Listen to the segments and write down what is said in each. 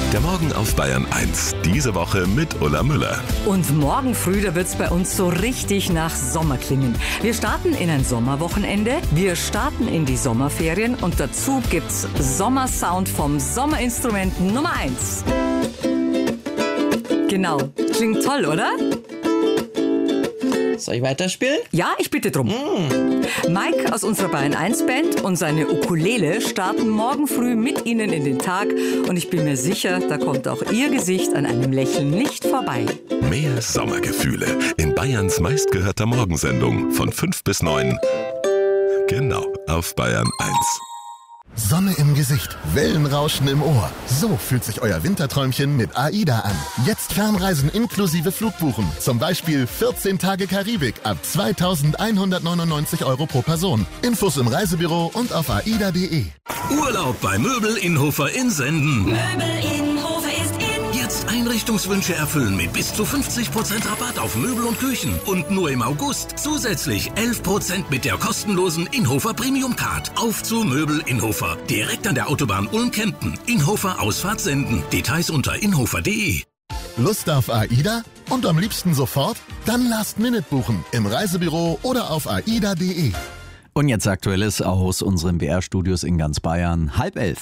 Der Morgen auf Bayern 1. Diese Woche mit Ulla Müller. Und morgen früh, da wird's bei uns so richtig nach Sommer klingen. Wir starten in ein Sommerwochenende, wir starten in die Sommerferien und dazu gibt's Sommersound vom Sommerinstrument Nummer 1. Genau, klingt toll, oder? Soll ich weiterspielen? Ja, ich bitte drum. Mike aus unserer Bayern 1 Band und seine Ukulele starten morgen früh mit Ihnen in den Tag und ich bin mir sicher, da kommt auch Ihr Gesicht an einem Lächeln nicht vorbei. Mehr Sommergefühle in Bayerns meistgehörter Morgensendung von 5 bis 9. Genau, auf Bayern 1. Sonne im Gesicht, Wellenrauschen im Ohr. So fühlt sich euer Winterträumchen mit AIDA an. Jetzt Fernreisen inklusive Flugbuchen. Zum Beispiel 14 Tage Karibik ab 2.199 € pro Person. Infos im Reisebüro und auf aida.de. Urlaub bei Möbel Innhofer in Senden. Möbel Innhofer ist in. Jetzt Einrichtungswünsche erfüllen mit bis zu 50% Rabatt auf Möbel und Küchen. Und nur im August zusätzlich 11% mit der kostenlosen Innhofer Premium Card. Auf zu Möbel Innhofer. Direkt an der Autobahn Ulm-Kempten. Innhofer Ausfahrt Senden. Details unter innhofer.de. Lust auf AIDA? Und am liebsten sofort? Dann Last-Minute buchen im Reisebüro oder auf aida.de. Und jetzt Aktuelles aus unseren BR-Studios in ganz Bayern. 10:30.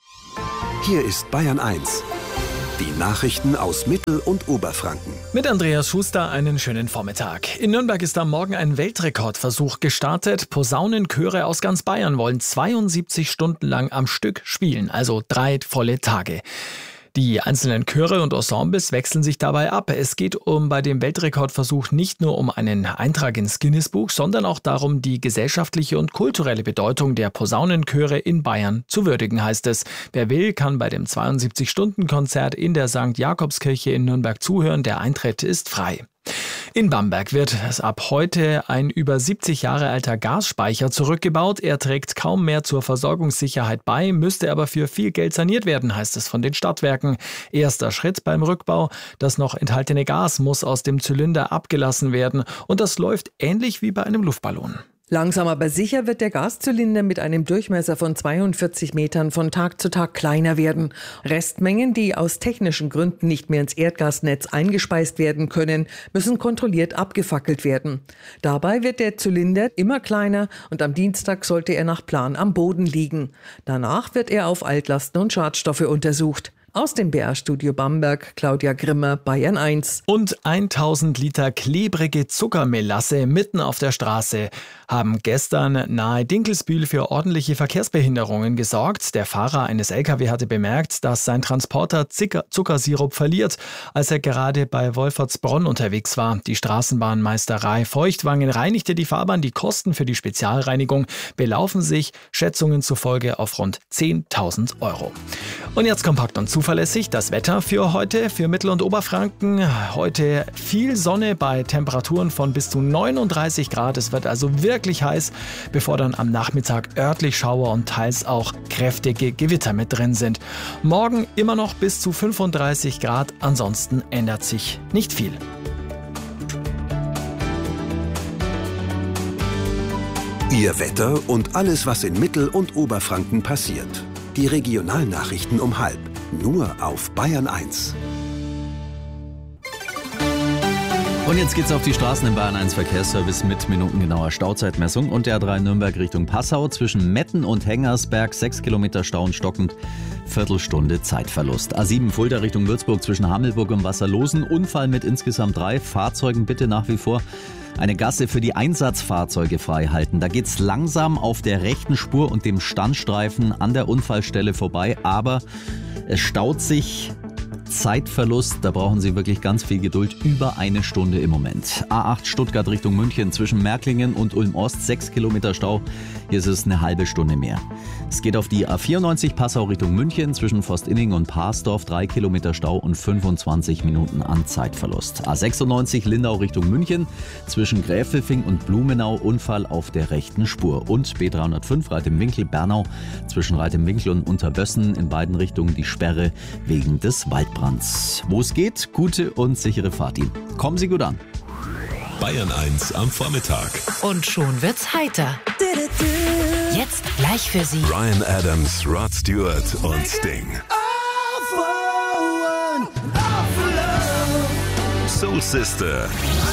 Hier ist Bayern 1. Die Nachrichten aus Mittel- und Oberfranken. Mit Andreas Schuster einen schönen Vormittag. In Nürnberg ist am Morgen ein Weltrekordversuch gestartet. Posaunenchöre aus ganz Bayern wollen 72 Stunden lang am Stück spielen, also 3 volle Tage. Die einzelnen Chöre und Ensembles wechseln sich dabei ab. Es geht bei dem Weltrekordversuch nicht nur um einen Eintrag ins Guinness-Buch, sondern auch darum, die gesellschaftliche und kulturelle Bedeutung der Posaunenchöre in Bayern zu würdigen, heißt es. Wer will, kann bei dem 72-Stunden-Konzert in der St. Jakobskirche in Nürnberg zuhören. Der Eintritt ist frei. In Bamberg wird es ab heute ein über 70 Jahre alter Gasspeicher zurückgebaut. Er trägt kaum mehr zur Versorgungssicherheit bei, müsste aber für viel Geld saniert werden, heißt es von den Stadtwerken. Erster Schritt beim Rückbau: das noch enthaltene Gas muss aus dem Zylinder abgelassen werden und das läuft ähnlich wie bei einem Luftballon. Langsam aber sicher wird der Gaszylinder mit einem Durchmesser von 42 Metern von Tag zu Tag kleiner werden. Restmengen, die aus technischen Gründen nicht mehr ins Erdgasnetz eingespeist werden können, müssen kontrolliert abgefackelt werden. Dabei wird der Zylinder immer kleiner und am Dienstag sollte er nach Plan am Boden liegen. Danach wird er auf Altlasten und Schadstoffe untersucht. Aus dem BR-Studio Bamberg, Claudia Grimmer, Bayern 1. Und 1000 Liter klebrige Zuckermelasse mitten auf der Straße haben gestern nahe Dinkelsbühl für ordentliche Verkehrsbehinderungen gesorgt. Der Fahrer eines LKW hatte bemerkt, dass sein Transporter Zuckersirup verliert, als er gerade bei Wolfertsbronn unterwegs war. Die Straßenbahnmeisterei Feuchtwangen reinigte die Fahrbahn. Die Kosten für die Spezialreinigung belaufen sich Schätzungen zufolge auf rund 10.000 €. Und jetzt kompakt und zuverlässig das Wetter für heute, für Mittel- und Oberfranken. Heute viel Sonne bei Temperaturen von bis zu 39 Grad. Es wird also wirklich heiß, bevor dann am Nachmittag örtlich Schauer und teils auch kräftige Gewitter mit drin sind. Morgen immer noch bis zu 35 Grad, ansonsten ändert sich nicht viel. Ihr Wetter und alles, was in Mittel- und Oberfranken passiert. Die Regionalnachrichten um 12:30. Nur auf Bayern 1. Und jetzt geht's auf die Straßen im Bayern 1 Verkehrsservice mit minutengenauer Stauzeitmessung und der A3 Nürnberg Richtung Passau zwischen Metten und Hengersberg 6 Kilometer Stau und stockend, Viertelstunde Zeitverlust. A7 Fulda Richtung Würzburg zwischen Hammelburg und Wasserlosen, Unfall mit insgesamt 3 Fahrzeugen, bitte nach wie vor eine Gasse für die Einsatzfahrzeuge frei halten. Da geht's langsam auf der rechten Spur und dem Standstreifen an der Unfallstelle vorbei, aber es staut sich. Zeitverlust, da brauchen Sie wirklich ganz viel Geduld, über 1 Stunde im Moment. A8 Stuttgart Richtung München zwischen Märklingen und Ulm-Ost 6 Kilometer Stau, hier ist es eine halbe Stunde mehr. Es geht auf die A94 Passau Richtung München zwischen Forstinning und Parsdorf 3 Kilometer Stau und 25 Minuten an Zeitverlust. A96 Lindau Richtung München zwischen Gräfelfing und Blumenau, Unfall auf der rechten Spur. Und B305 Reit im Winkel Bernau zwischen Reit im Winkel und Unterbössen in beiden Richtungen die Sperre wegen des Waldbrands. Wo es geht, gute und sichere Fahrt Ihnen. Kommen Sie gut an. Bayern 1 am Vormittag. Und schon wird's heiter. Jetzt gleich für Sie Bryan Adams, Rod Stewart und Sting. Soul Sister.